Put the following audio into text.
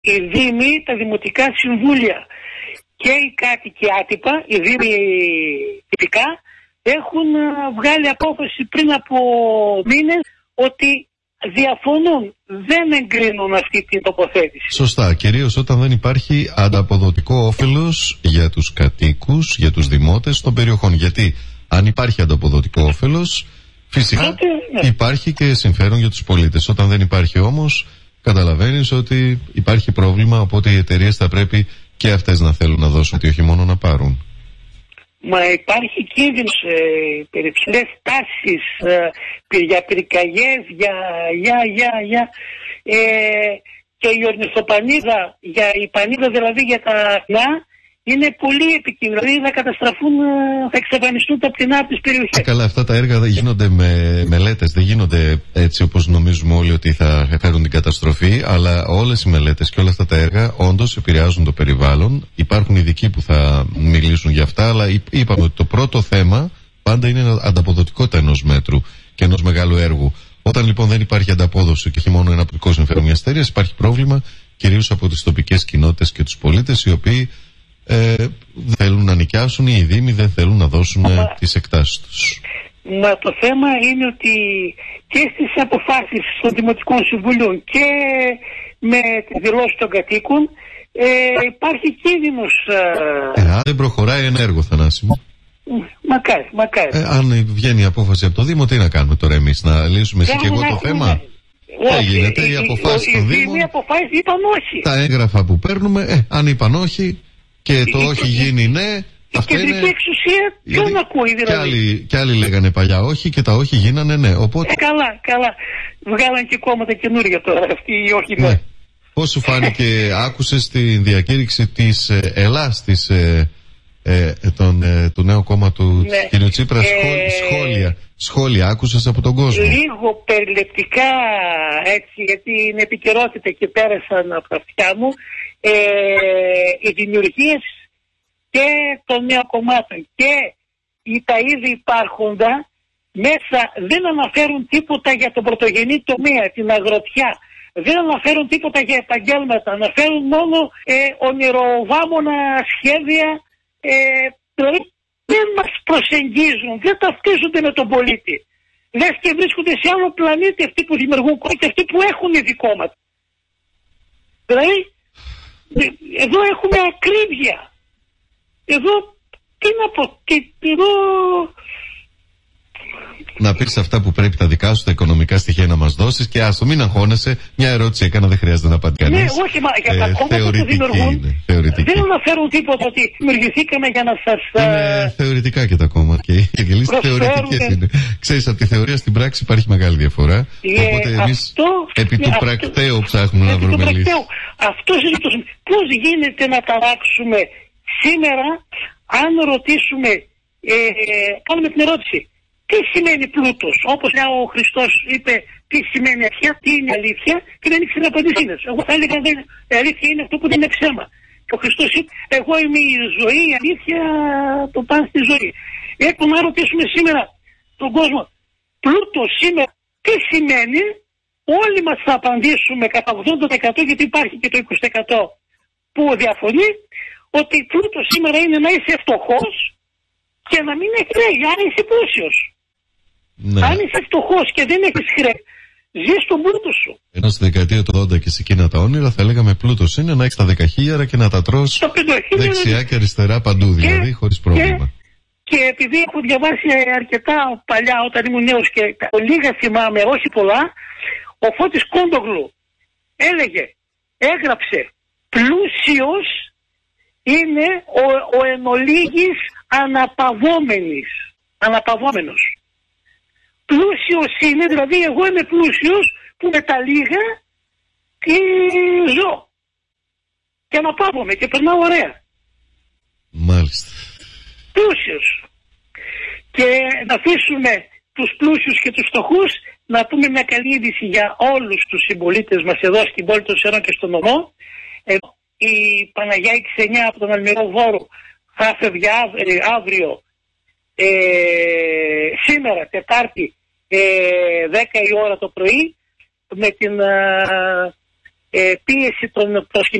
οι δήμοι, τα δημοτικά συμβούλια και οι κάτοικοι άτυπα, οι δήμοι τυπικά, έχουν βγάλει απόφαση πριν από μήνες ότι διαφωνούν, δεν εγκρίνουν αυτή την τοποθέτηση. Σωστά, κυρίως όταν δεν υπάρχει ανταποδοτικό όφελος για τους κατοίκους, για τους δημότες των περιοχών. Γιατί αν υπάρχει ανταποδοτικό όφελος, φυσικά υπάρχει και συμφέρον για τους πολίτες. Όταν δεν υπάρχει όμως, καταλαβαίνεις ότι υπάρχει πρόβλημα, οπότε οι εταιρείες θα πρέπει και αυτές να θέλουν να δώσουν και όχι μόνο να πάρουν. Μα υπάρχει κίνδυνος, περιψηλές τάσεις για πυρκαγιές, και η ορνηθοπανίδα, η πανίδα δηλαδή για τα πτηνά, είναι πολύ επικίνδυνο. Δηλαδή θα καταστραφούν, θα εξαφανιστούν τα πτηνά από τις περιοχές. Καλά, αυτά τα έργα γίνονται με μελέτες, δεν γίνονται έτσι όπως νομίζουμε όλοι ότι θα φέρουν την καταστροφή, αλλά όλες οι μελέτες και όλα αυτά τα έργα όντως επηρεάζουν το περιβάλλον. Υπάρχουν ειδικοί που θα μιλήσουν για αυτά, αλλά είπαμε ότι το πρώτο θέμα πάντα είναι η ανταποδοτικότητα ενός μέτρου και ενός μεγάλου έργου. Όταν λοιπόν δεν υπάρχει ανταπόδοση και έχει μόνο ένα οπτικό συμφέρον μιας εταιρείας, υπάρχει πρόβλημα κυρίως από τις τοπικές κοινότητες και τους πολίτες, οι οποίοι δεν θέλουν να νοικιάσουν ή οι δήμοι δεν θέλουν να δώσουν τις εκτάσεις τους. Μα το θέμα είναι ότι και στις αποφάσεις των Δημοτικών Συμβουλίων και με τη δηλώση των κατοίκων υπάρχει κίνδυνος. Αν δεν προχωράει ένα έργο, Θανάση μου. Μακάρι. Αν βγαίνει η απόφαση από το Δήμο, τι να κάνουμε τώρα εμείς, να λύσουμε εσύ και εγώ το θέμα? Δεν γίνεται, οι αποφάσεις των Δήμων, οι αποφάσεις είπαν όχι. Τα έγγραφα που παίρνουμε, αν είπαν όχι και το όχι γίνει ναι, η κεντρική εξουσία ποιον ακούει δηλαδή? Και άλλοι λέγανε παλιά όχι και τα όχι γίνανε ναι. Οπότε... Καλά. Βγάλαν και κόμματα καινούργια τώρα αυτοί οι όχι ναι. Πώς σου φάνηκε, άκουσες τη διακήρυξη της Ελλάς, του νέου κόμματου κ. Τσίπρα, σχόλια άκουσες από τον κόσμο? Λίγο περιληπτικά έτσι, γιατί είναι επικαιρότητα και πέρασαν από τα αυτιά μου. Οι δημιουργίες και των νέων κομμάτων και τα ήδη υπάρχοντα μέσα δεν αναφέρουν τίποτα για τον πρωτογενή τομέα, την αγροτιά. Δεν αναφέρουν τίποτα για επαγγέλματα. Αναφέρουν μόνο ονειροβάμωνα σχέδια. Δηλαδή δεν μας προσεγγίζουν, δεν ταυτίζονται με τον πολίτη. Λες και βρίσκονται σε άλλο πλανήτη αυτοί που δημιουργούν και αυτοί που έχουν ειδικόματα. Δηλαδή εδώ έχουμε ακρίβεια. Εδώ, τι να πω, εδώ... Να πεις αυτά που πρέπει τα δικά σου, τα οικονομικά στοιχεία να μας δώσεις και άστο, μην αγχώνεσαι. Μια ερώτηση έκανα, δεν χρειάζεται να απαντήσει κανείς. Ναι, όχι, μα για τα κόμματα που δημιουργούν δεν αναφέρουν τίποτα ότι δημιουργηθήκαμε για να σας... Είναι θεωρητικά και τα κόμματα και οι λύσεις θεωρητικές είναι. Ξέρεις, από τη θεωρία στην πράξη υπάρχει μεγάλη διαφορά. Οπότε εμείς επί του πρακτέου ψάχνουμε να βρούμε λύσεις. Αυτό είναι το... Πώς γίνεται να ταράξουμε σήμερα, αν ρωτήσουμε, κάνουμε την ερώτηση, τι σημαίνει πλούτος? Όπως ο Χριστός είπε, τι σημαίνει αρχαία, τι είναι αλήθεια, και δεν ήξερε απαντήσεις. Εγώ θα έλεγα η αλήθεια είναι αυτό που δεν είναι ψέμα. Και ο Χριστός είπε, εγώ είμαι η ζωή, η αλήθεια, το παν στη ζωή. Έτσι, να ρωτήσουμε σήμερα τον κόσμο, πλούτος σήμερα τι σημαίνει, όλοι μας θα απαντήσουμε κατά 80%, γιατί υπάρχει και το 20% που διαφωνεί, ότι πλούτος σήμερα είναι να είσαι φτωχός και να μην έχει χρέη, αν είσαι πλούσιος. Ναι. Αν είσαι φτωχός και δεν έχεις χρέη, ζεις τον πλούτο σου. Ενώ στη δεκαετία του 80 και σε εκείνα τα όνειρα θα λέγαμε πλούτος είναι να έχεις τα 10.000 και να τα τρως δεξιά και αριστερά παντού, δηλαδή χωρίς πρόβλημα. Και επειδή έχω διαβάσει αρκετά παλιά όταν ήμουν νέος και λίγα θυμάμαι, όχι πολλά, ο Φώτης Κόντογλου έγραψε πλούσιος είναι ο εν ολίγης αναπαυόμενος. Πλούσιος είναι, δηλαδή εγώ είμαι πλούσιος που με τα λίγα και ζω και αναπαύομαι και περνάω ωραία. Μάλιστα. Πλούσιος. Και να αφήσουμε τους πλούσιους και τους φτωχούς, να πούμε μια καλή είδηση για όλους τους συμπολίτες μας εδώ στην πόλη των Σερών και στον νομό. Η Παναγιά 69 από τον Αλμυρό Βόρο θα φεύγει αύριο, σήμερα Τετάρτη 10 η ώρα το πρωί, με την πίεση των